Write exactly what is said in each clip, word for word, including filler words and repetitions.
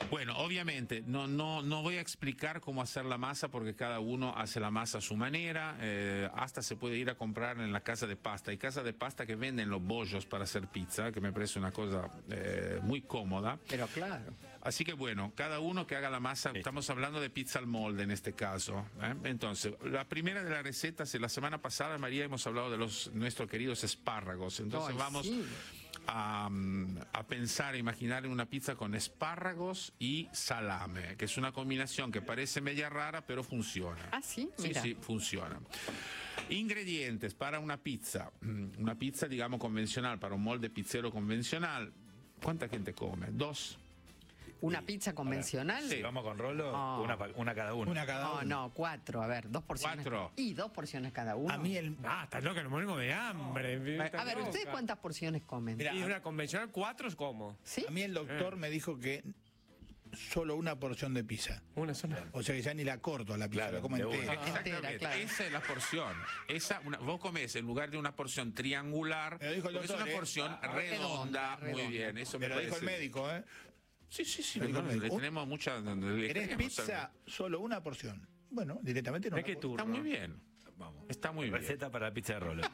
Bueno, obviamente no, no, no voy a explicar cómo hacer la masa porque cada uno hace la masa a su manera, eh, hasta se puede ir a comprar en la casa de pasta. Hay casas de pasta que venden los bollos para hacer pizza, que me parece una cosa eh, muy cómoda. Pero claro. Así que bueno, cada uno que haga la masa, sí. Estamos hablando de pizza al molde en este caso. ¿eh? Entonces, la primera de las recetas, la semana pasada, María, hemos hablado de los nuestros queridos espárragos. Entonces Ay, vamos... Sí. A, a pensar, a imaginar una pizza con espárragos y salame, que es una combinación que parece media rara, pero funciona. Ah, sí, sí, mira. sí, funciona. Ingredientes para una pizza, una pizza, digamos, convencional, para un molde pizzero convencional. ¿Cuánta gente come? Dos. ¿Una pizza convencional? Sí, vamos con Rolo, oh. una, una cada uno. Una cada no, uno. No, cuatro, a ver, dos porciones. Cuatro. Y dos porciones cada uno. A mí el... Ah, estás loca, nos morimos de hambre. A ver, ¿ustedes cuántas porciones comen? Mira, y una convencional, cuatro es como. ¿Sí? A mí el doctor eh. me dijo que solo una porción de pizza. Una sola. O sea que ya ni la corto a la pizza, claro, la como entera. Exactamente, entera, claro. Esa es la porción. Esa, una, vos comés en lugar de una porción triangular, dijo el doctor, es una eh. porción ah, redonda, redonda, muy bien. Eso me me lo dijo el parece. médico, ¿eh? Sí, sí, sí, le, le, le tenemos mucha... Le ¿Querés pizza? Solo una porción. Bueno, directamente no. Es que turno. Está muy bien. Vamos. Está muy Receta bien. Receta para la pizza de Rolo.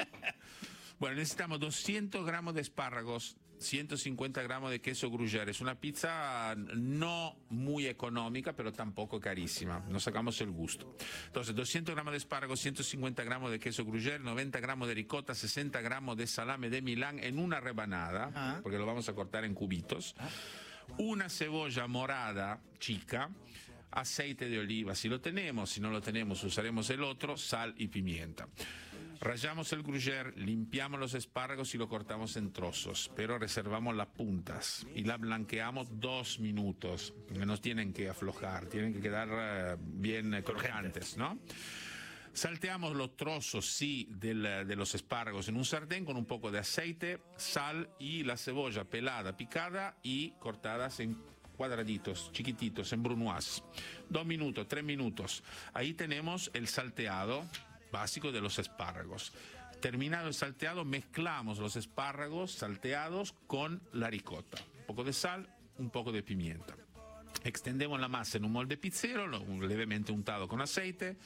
Bueno, necesitamos doscientos gramos de espárragos, ciento cincuenta gramos de queso gruyère. Es una pizza no muy económica, pero tampoco carísima. Nos sacamos el gusto. Entonces, doscientos gramos de espárragos, ciento cincuenta gramos de queso gruyère, noventa gramos de ricota, sesenta gramos de salame de Milán en una rebanada, ah. porque lo vamos a cortar en cubitos. Ah. Una cebolla morada chica, aceite de oliva si lo tenemos, si no lo tenemos usaremos el otro, sal y pimienta. Rallamos el gruyère, limpiamos los espárragos y lo cortamos en trozos, pero reservamos las puntas y la blanqueamos dos minutos, que no tienen que aflojar, tienen que quedar uh, bien crocantes, ¿no? Salteamos los trozos, sí, del, de los espárragos en un sartén con un poco de aceite, sal y la cebolla pelada, picada y cortadas en cuadraditos, chiquititos, en brunoise. Dos minutos, tres minutos. Ahí tenemos el salteado básico de los espárragos. Terminado el salteado, mezclamos los espárragos salteados con la ricota. Un poco de sal, un poco de pimienta. Extendemos la masa en un molde pizzero, levemente untado con aceite.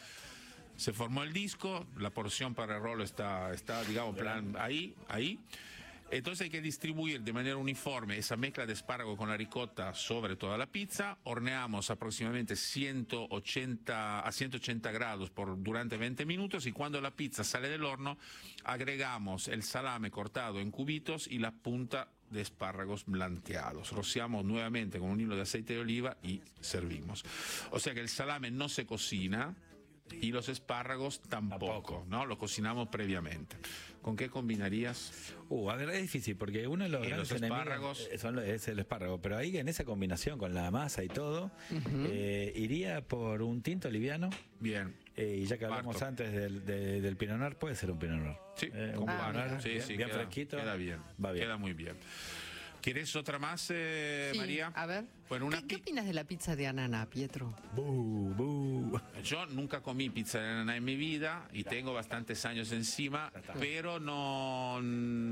Se formó el disco, la porción para el rolo está, está digamos, plan ahí, ahí. Entonces hay que distribuir de manera uniforme esa mezcla de espárrago con la ricota sobre toda la pizza. Horneamos aproximadamente ciento ochenta a ciento ochenta grados por, durante veinte minutos y cuando la pizza sale del horno agregamos el salame cortado en cubitos y la punta de espárragos blanqueados. Rociamos nuevamente con un hilo de aceite de oliva y servimos. O sea que el salame no se cocina y los espárragos tampoco, tampoco, ¿no? Lo cocinamos previamente. ¿Con qué combinarías? Uh, a ver, es difícil porque uno de los grandes los espárragos son los, es el espárrago, pero ahí en esa combinación con la masa y todo, uh-huh. eh, iría por un tinto liviano. Bien. Eh, y ya que hablamos Parto. antes del, de, del Pinot Noir, puede ser un Pinot Noir. Sí, eh, un ah, Pinot Noir, sí, bien, sí, bien queda, fresquito. Queda bien, va bien. Queda muy bien. ¿Quieres otra más, eh, sí, María? A ver. Bueno, una ¿Qué, ¿Qué opinas de la pizza de ananá, Pietro? Buh, buh. Yo nunca comí pizza de ananá en mi vida y tengo bastantes años encima, pero no...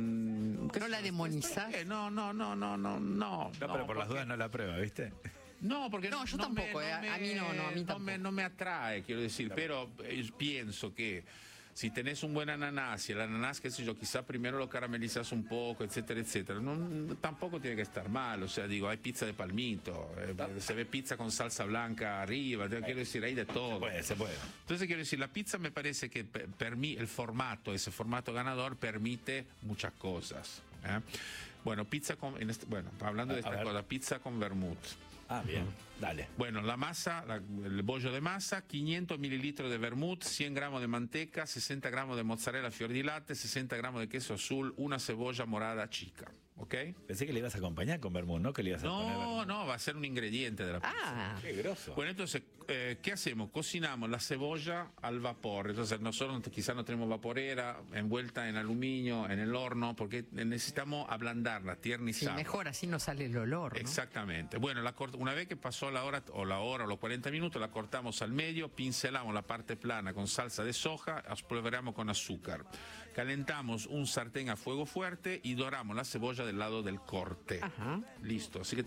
¿No la demonizás? No, no, no, no, no, no. No, pero por porque... las dudas no la prueba, ¿viste? No, porque no, no, yo no tampoco, me, eh. no me, a mí no, no, a mí no tampoco. Me, no me atrae, quiero decir, pero eh, pienso que si tenés un buen ananas y el ananas, qué sé yo, quizá primero lo caramelizas un poco, etcétera, etcétera, no, tampoco tiene que estar mal, o sea, digo, hay pizza de palmito, eh, se ve pizza con salsa blanca arriba, quiero decir, hay de todo. Se puede, se puede. Entonces quiero decir, la pizza me parece que per mí, el formato, ese formato ganador permite muchas cosas. ¿eh? Bueno, pizza con, en este, bueno, hablando de esta cosa, pizza con vermouth. Ah, bien, dale. Bueno, la masa, la, el bollo de masa, quinientos mililitros de vermouth, cien gramos de manteca, sesenta gramos de mozzarella fior di latte, sesenta gramos de queso azul, una cebolla morada chica. ¿Ok? Pensé que le ibas a acompañar con vermouth, ¿no? Que le ibas a no, poner no, no, va a ser un ingrediente de la pizza. Ah, qué grosso. Bueno, entonces, eh, ¿qué hacemos? Cocinamos la cebolla al vapor. Entonces, nosotros quizás no tenemos vaporera, envuelta en aluminio, en el horno, porque necesitamos ablandarla, tiernizarla. Sí, mejor, así no sale el olor, ¿no? Exactamente. Bueno, la una vez que pasó la hora, o la hora, o los cuarenta minutos, la cortamos al medio, pincelamos la parte plana con salsa de soja, espolvoreamos con azúcar. Calentamos un sartén a fuego fuerte y doramos la cebolla del lado del corte. Ajá. Listo. Así que